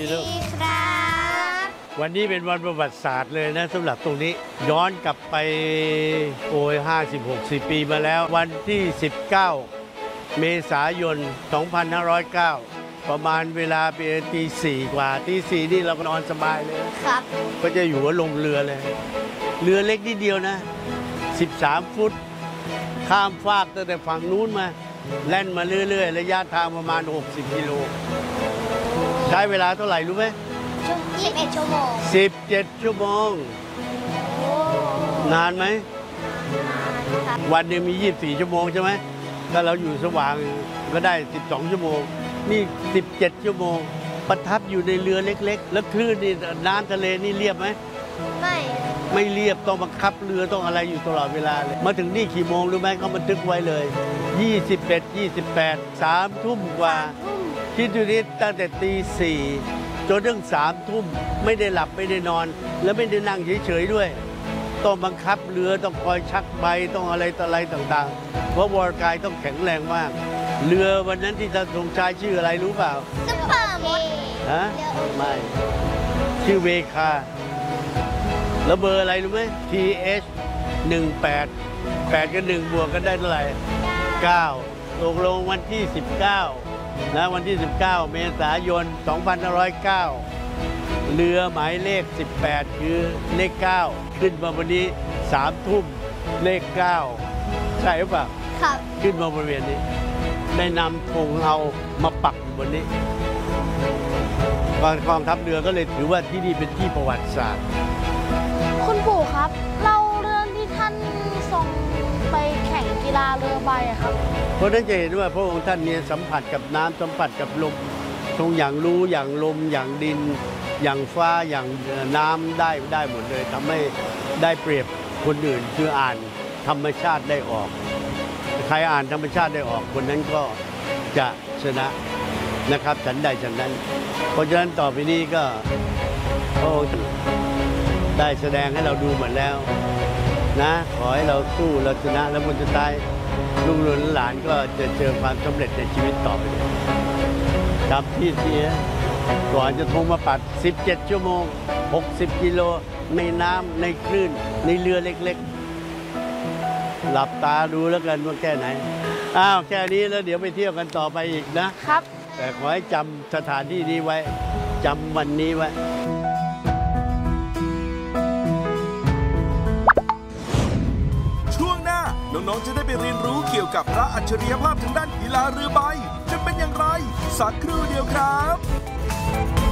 ดีครับวันนี้เป็นวันประวัติศาสตร์เลยนะสำหรับตรงนี้ย้อนกลับไป50-60 ปีมาแล้ววันที่ 19 เมษายน 2509 ประมาณเวลาเป็นตี 4 กว่าตี 4 นี่เราก็นอนสบายเลยครับก็จะอยู่ว่าลงเรือเลยเรือเล็กนิดเดียวนะ13 ฟุตข้ามฟากตั้งแต่ฝั่งนู้นมาแล่นมาเรื่อยๆระยะทางประมาณ60 กิโลใช้เวลาเท่าไหร่รู้ไหม11 ชั่วโมง17 ชั่วโมงนานไหมวันหนึ่งมี 24 ชั่วโมงใช่ไหมถ้าเราอยู่สว่างก็ได้12 ชั่วโมงนี่17 ชั่วโมงประทับอยู่ในเรือเล็กๆแล้วคลื่นนี่น้ำทะเลนี่เรียบไหมไม่เรียบต้องบังคับเรือต้องอะไรอยู่ตลอดเวลาเลยมาถึงนี่กี่โมงรู้ไหมเขาบันทึกไว้เลย21 28 3 ทุ่มกว่าคิดดูนี่ตั้งแต่ตี 4จนถึง3 ทุ่มไม่ได้หลับไม่ได้นอนแล้วไม่ได้นั่งเฉยๆด้วยต้องบังคับเรือต้องคอยชักใบต้องอะไรต่ออะไรต่างๆเพราะวอร์กายต้องแข็งแรงมากเรือวันนั้นที่ท่านทรงชายชื่ออะไรรู้เปล่าซุปเปอร์มดฮะไม่ชื่อเวคาแล้วเบอร์อะไรรู้ไหม TH 18 8กับ1บวกกันได้เท่าไหร่9ตกลงวันที่ 19นะวันที่ 19 เมษายน 2509 เรือหมายเลข 18 คือเลข 9 ขึ้นมาวันนี้3 ทุ่มเลข 9 ใช่หรือเปล่าครับขึ้นมาบริเวณนี้ได้นำธงเรามาปักบนนี้กองทัพเรือก็เลยถือว่าที่นี่เป็นที่ประวัติศาสตร์คุณปู่ครับเล่าเรื่องที่ท่านทรงไปแข่งกีฬาเรือใบครับเพราะนั้นจะเห็นว่าพระองค์ท่านเนี่ยสัมผัสกับน้ำสัมผัสกับลมทรงอย่างรู้อย่างลมอย่างดินอย่างฟ้าอย่างน้ำได้หมดเลยทำให้ได้เปรียบคนอื่นคืออ่านธรรมชาติได้ออกใครอ่านธรรมชาติได้ออกคนนั้นก็จะชนะนะครับฉันใดฉันนั้นเพราะฉะนั้นต่อไปนี้ก็พระองค์ได้แสดงให้เราดูหมดแล้วนะขอให้เราสู้เราชนะแล้วบนสุดท้ายลูกหลานก็จะเจอความสำเร็จในชีวิตต่อไปครับที่เสียก่อนจะทงมาปัด17 ชั่วโมง60 กิโลในน้ำในคลื่นในเรือเล็กๆหลับตาดูแล้วกันว่าแค่ไหนแค่นี้แล้วเดี๋ยวไปเที่ยวกันต่อไปอีกนะครับแต่ขอให้จำสถานที่นี้ไว้จำวันนี้ไว้ช่วงหน้าน้องๆจะได้ไปเรียนรู้เกี่ยวกับพระอัจฉริยภาพทางด้านกีฬาเรือใบจะเป็นอย่างไรสักครู่เดียวครับ